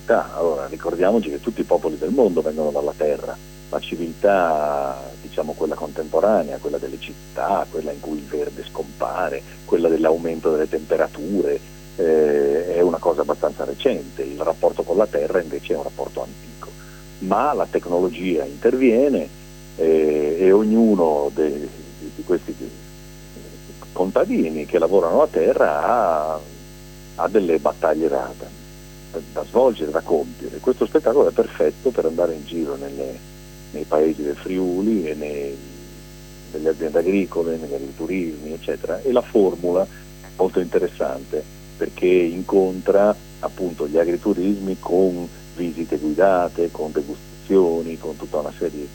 civiltà. Allora ricordiamoci che tutti i popoli del mondo vengono dalla terra. La civiltà, diciamo quella contemporanea, quella delle città, quella in cui il verde scompare, quella dell'aumento delle temperature, è una cosa abbastanza recente. Il rapporto con la terra invece è un rapporto antico, ma la tecnologia interviene, e ognuno di questi contadini che lavorano a terra ha delle battaglie da svolgere, da compiere. Questo spettacolo è perfetto per andare in giro nei paesi del Friuli e nelle aziende agricole, negli agriturismi, eccetera, e la formula è molto interessante perché incontra appunto gli agriturismi con visite guidate, con degustazioni, con tutta una serie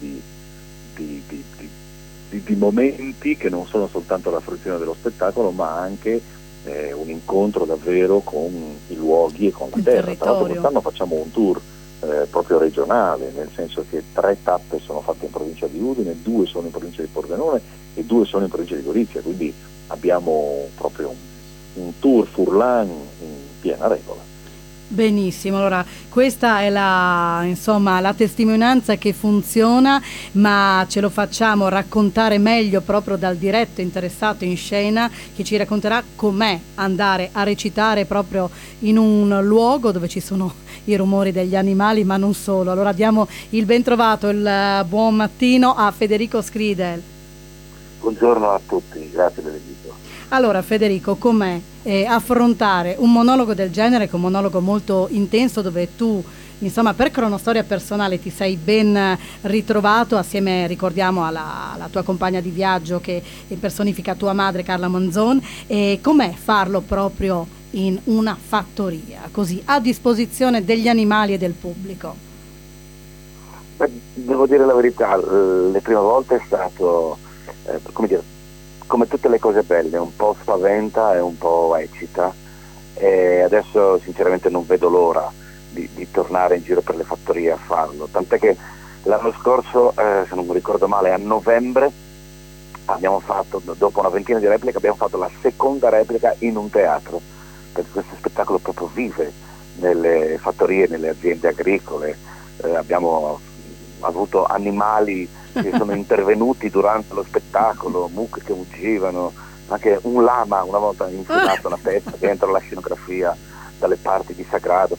di momenti che non sono soltanto la fruizione dello spettacolo, ma anche un incontro davvero con i luoghi e con la terra. Tra l'altro quest'anno facciamo un tour proprio regionale, nel senso che 3 tappe sono fatte in provincia di Udine, 2 sono in provincia di Pordenone e 2 sono in provincia di Gorizia, quindi abbiamo proprio un tour Furlan in piena regola. Benissimo, allora questa è la testimonianza che funziona, ma ce lo facciamo raccontare meglio proprio dal diretto interessato in scena, che ci racconterà com'è andare a recitare proprio in un luogo dove ci sono i rumori degli animali, ma non solo. Allora diamo il ben trovato, il buon mattino a Federico Skridel. Buongiorno a tutti, grazie dell'invito. Allora Federico, com'è affrontare un monologo del genere, che è un monologo molto intenso, dove tu, insomma, per cronostoria personale ti sei ben ritrovato assieme, ricordiamo, alla tua compagna di viaggio che personifica tua madre, Carla Manzon, e com'è farlo proprio in una fattoria, così a disposizione degli animali e del pubblico? Beh, devo dire la verità, le prime volte è stato, come tutte le cose belle, un po' spaventa e un po' eccita, e adesso sinceramente non vedo l'ora di tornare in giro per le fattorie a farlo, tant'è che l'anno scorso, se non mi ricordo male, a novembre abbiamo fatto, dopo una ventina di repliche, abbiamo fatto la seconda replica in un teatro, perché questo spettacolo proprio vive nelle fattorie, nelle aziende agricole. Abbiamo avuto animali che sono intervenuti durante lo spettacolo, mucche che uggivano, anche un lama una volta infilato una pezza dentro la scenografia dalle parti di Sagrado.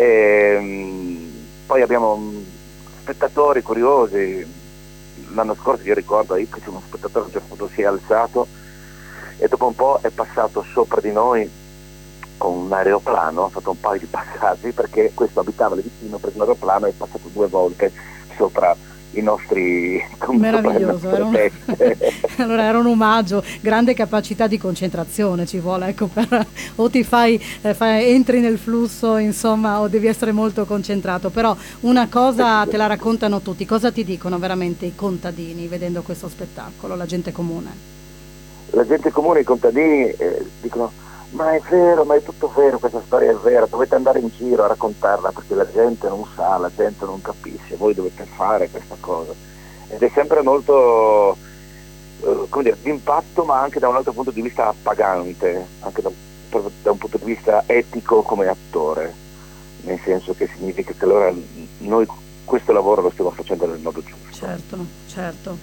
Poi abbiamo spettatori curiosi. L'anno scorso io ricordo che c'è uno spettatore che a un certo punto si è alzato e dopo un po' è passato sopra di noi con un aeroplano, ha fatto un paio di passaggi, perché questo abitava lì vicino, preso un aeroplano e è passato 2 volte sopra i nostri, meraviglioso, allora era un omaggio, grande capacità di concentrazione ci vuole, ecco, o ti entri nel flusso, insomma, o devi essere molto concentrato. Però una cosa te la raccontano tutti, cosa ti dicono veramente i contadini vedendo questo spettacolo, la gente comune? La gente comune, i contadini dicono: ma è vero, ma è tutto vero, questa storia è vera, dovete andare in giro a raccontarla, perché la gente non sa, la gente non capisce, voi dovete fare questa cosa. Ed è sempre molto, d'impatto, ma anche da un altro punto di vista appagante, anche da un punto di vista etico come attore, nel senso che significa che allora noi questo lavoro lo stiamo facendo nel modo giusto. Certo.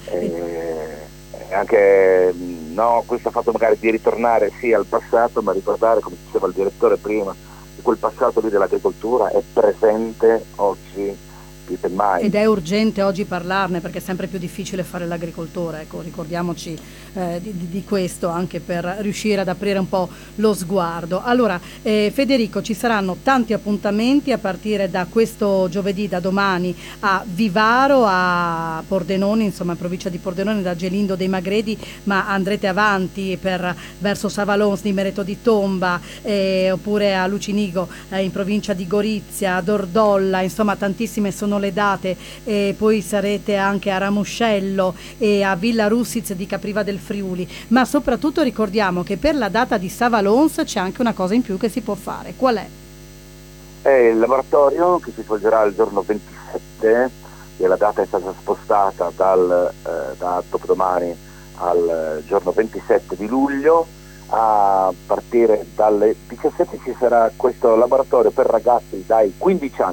Anche questo fatto magari di ritornare sì al passato, ma ricordare, come diceva il direttore prima, che quel passato lì dell'agricoltura è presente oggi più che mai. Ed è urgente oggi parlarne, perché è sempre più difficile fare l'agricoltura, ecco, ricordiamoci di questo, anche per riuscire ad aprire un po' lo sguardo. Allora Federico, ci saranno tanti appuntamenti a partire da questo giovedì, da domani, a Vivaro, a Pordenone, insomma in provincia di Pordenone, da Gelindo dei Magredi, ma andrete avanti verso Savalons di Mereto di Tomba, oppure a Lucinigo in provincia di Gorizia, a Dordolla, insomma tantissime sono le date, e poi sarete anche a Ramuscello e a Villa Russiz di Capriva del Friuli. Ma soprattutto ricordiamo che per la data di Savalons c'è anche una cosa in più che si può fare. Qual è? È il laboratorio che si svolgerà il giorno 27, e la data è stata spostata da dopodomani al giorno 27 di luglio. A partire dalle 17 ci sarà questo laboratorio per ragazzi dai 15 anni